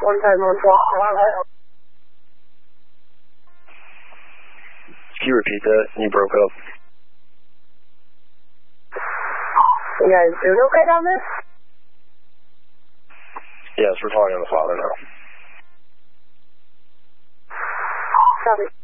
Can you repeat that? You broke up. You guys doing okay down there? Yes, we're talking to the father now. Copy.